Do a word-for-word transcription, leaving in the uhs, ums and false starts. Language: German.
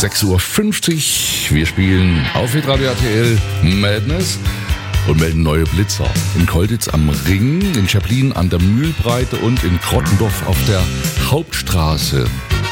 sechs Uhr fünfzig. Wir spielen auf Hitradio R T L Madness und melden neue Blitzer. In Kolditz am Ring, in Scherplin an der Mühlbreite und in Krottendorf auf der Hauptstraße.